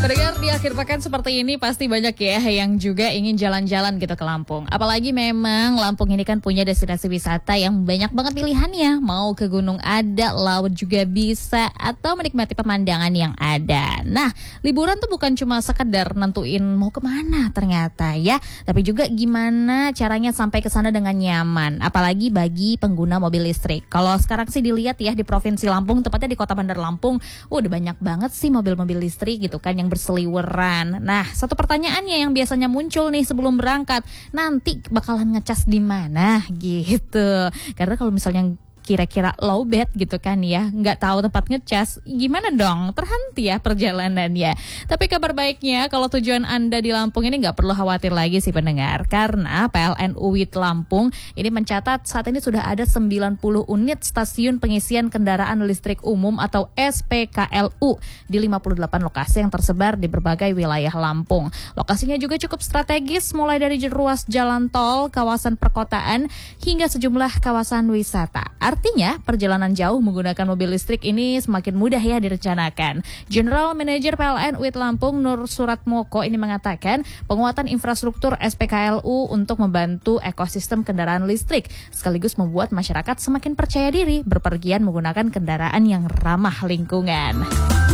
Pendengar, di akhir pekan seperti ini pasti banyak ya yang juga ingin jalan-jalan gitu ke Lampung. Apalagi memang Lampung ini kan punya destinasi wisata yang banyak banget pilihannya. Mau ke gunung ada, laut juga bisa, atau menikmati pemandangan yang ada. Nah, liburan tuh bukan cuma sekedar nentuin mau kemana ternyata ya, tapi juga gimana caranya sampai ke sana dengan nyaman. Apalagi bagi pengguna mobil listrik. Kalau sekarang sih dilihat ya di Provinsi Lampung, tepatnya di Kota Bandar Lampung, udah banyak banget sih mobil-mobil listrik gitu kan yang berseliweran. Nah, satu pertanyaannya yang biasanya muncul nih sebelum berangkat, nanti bakalan ngecas di mana gitu. Karena kalau misalnya kira-kira low bed gitu kan ya, nggak tahu tempat ngecas, gimana dong? Terhenti ya perjalanannya. Tapi kabar baiknya kalau tujuan Anda di Lampung ini nggak perlu khawatir lagi sih pendengar, karena PLN UIT Lampung ini mencatat saat ini sudah ada 90 unit stasiun pengisian kendaraan listrik umum atau SPKLU di 58 lokasi yang tersebar di berbagai wilayah Lampung. Lokasinya juga cukup strategis, mulai dari ruas jalan tol, kawasan perkotaan, hingga sejumlah kawasan wisata. Artinya, perjalanan jauh menggunakan mobil listrik ini semakin mudah ya direncanakan. General Manager PLN UIT Lampung Nur Suratmoko ini mengatakan penguatan infrastruktur SPKLU untuk membantu ekosistem kendaraan listrik, sekaligus membuat masyarakat semakin percaya diri berpergian menggunakan kendaraan yang ramah lingkungan.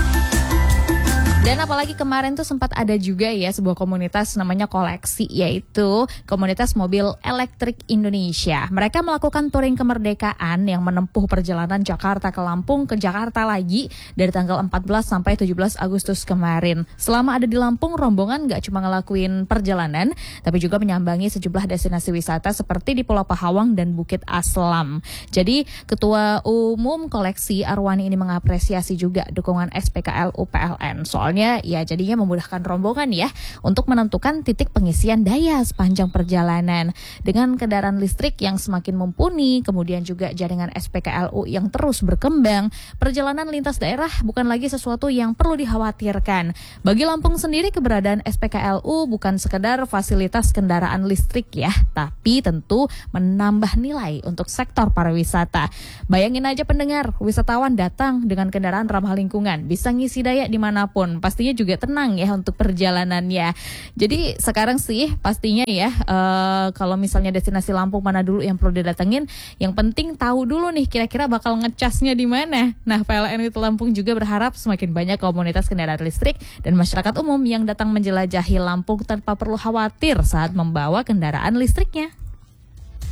Dan apalagi kemarin tuh sempat ada juga ya sebuah komunitas namanya Koleksi, yaitu Komunitas Mobil Elektrik Indonesia. Mereka melakukan touring kemerdekaan yang menempuh perjalanan Jakarta ke Lampung ke Jakarta lagi dari tanggal 14 sampai 17 Agustus kemarin. Selama ada di Lampung, rombongan gak cuma ngelakuin perjalanan, tapi juga menyambangi sejumlah destinasi wisata seperti di Pulau Pahawang dan Bukit Aslam. Jadi Ketua Umum Koleksi Arwani ini mengapresiasi juga dukungan SPKLU PLN. Soalnya ya jadinya memudahkan rombongan ya untuk menentukan titik pengisian daya sepanjang perjalanan. Dengan kendaraan listrik yang semakin mumpuni, kemudian juga jaringan SPKLU yang terus berkembang, perjalanan lintas daerah bukan lagi sesuatu yang perlu dikhawatirkan. Bagi Lampung sendiri, keberadaan SPKLU bukan sekedar fasilitas kendaraan listrik ya, tapi tentu menambah nilai untuk sektor pariwisata. Bayangin aja pendengar, wisatawan datang dengan kendaraan ramah lingkungan, bisa ngisi daya dimanapun, pastinya juga tenang ya untuk perjalanannya. Jadi sekarang sih pastinya ya kalau misalnya destinasi Lampung mana dulu yang perlu didatengin, yang penting tahu dulu nih kira-kira bakal ngecasnya di mana. Nah, PLN UIT Lampung juga berharap semakin banyak komunitas kendaraan listrik dan masyarakat umum yang datang menjelajahi Lampung tanpa perlu khawatir saat membawa kendaraan listriknya.